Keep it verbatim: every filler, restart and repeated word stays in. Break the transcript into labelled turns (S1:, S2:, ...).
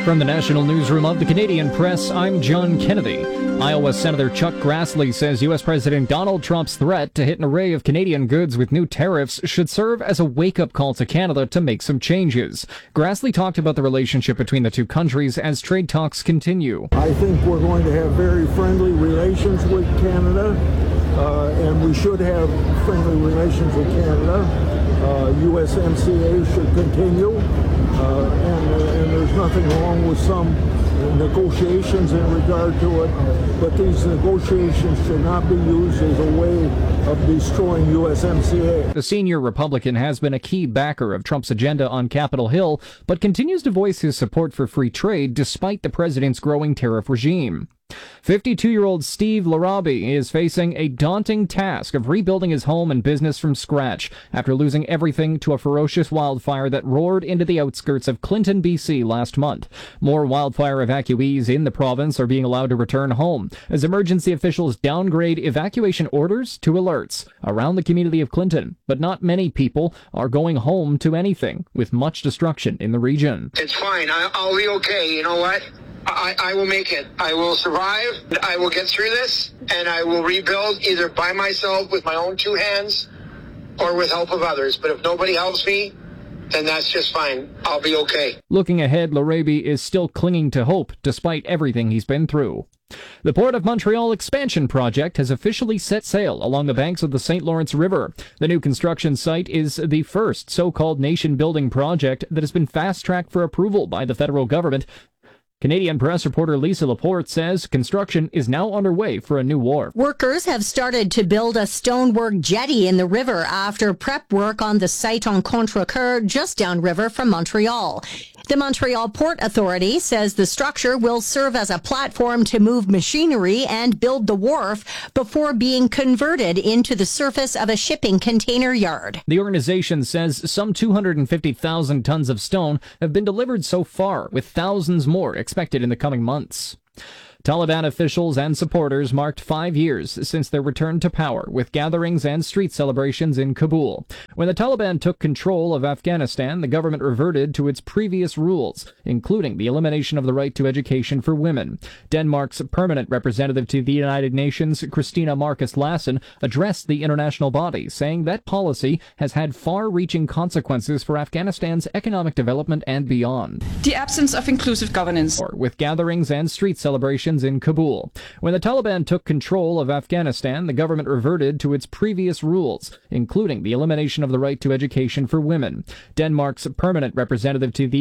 S1: From the National Newsroom of the Canadian Press, I'm John Kennedy. Iowa Senator Chuck Grassley says U S. President Donald Trump's threat to hit an array of Canadian goods with new tariffs should serve as a wake-up call to Canada to make some changes. Grassley talked about the relationship between the two countries as trade talks continue.
S2: I think we're going to have very friendly relations with Canada, uh, and we should have friendly relations with Canada. Uh, U S M C A should continue, uh, and, uh, and there's nothing wrong with some negotiations in regard to it, but these negotiations should not be used as a way of destroying U S M C A.
S1: The senior Republican has been a key backer of Trump's agenda on Capitol Hill, but continues to voice his support for free trade despite the president's growing tariff regime. fifty-two-year-old Steve Larabi is facing a daunting task of rebuilding his home and business from scratch after losing everything to a ferocious wildfire that roared into the outskirts of Clinton, B C last month. More wildfire evacuees in the province are being allowed to return home as emergency officials downgrade evacuation orders to alerts around the community of Clinton. But not many people are going home to anything, with much destruction in the region.
S3: It's fine. I, I'll be okay. You know what? I, I will make it. I will survive. I will get through this, and I will rebuild either by myself with my own two hands or with help of others. But if nobody helps me, then that's just fine. I'll be okay.
S1: Looking ahead, Larabi is still clinging to hope despite everything he's been through. The Port of Montreal expansion project has officially set sail along the banks of the Saint Lawrence River. The new construction site is the first so-called nation-building project that has been fast-tracked for approval by the federal government. Canadian Press reporter Lisa Laporte says construction is now underway for a new wharf.
S4: Workers have started to build a stonework jetty in the river after prep work on the site on Contrecoeur, just downriver from Montreal. The Montreal Port Authority says the structure will serve as a platform to move machinery and build the wharf before being converted into the surface of a shipping container yard.
S1: The organization says some two hundred fifty thousand tons of stone have been delivered so far, with thousands more expected in the coming months. Taliban officials and supporters marked five years since their return to power, with gatherings and street celebrations in Kabul. When the Taliban took control of Afghanistan, the government reverted to its previous rules, including the elimination of the right to education for women. Denmark's permanent representative to the United Nations, Christina Marcus Lassen, addressed the international body, saying that policy has had far-reaching consequences for Afghanistan's economic development and beyond.
S5: The absence of inclusive governance.
S1: With gatherings and street celebrations in Kabul. When the Taliban took control of Afghanistan, the government reverted to its previous rules, including the elimination of the right to education for women. Denmark's permanent representative to the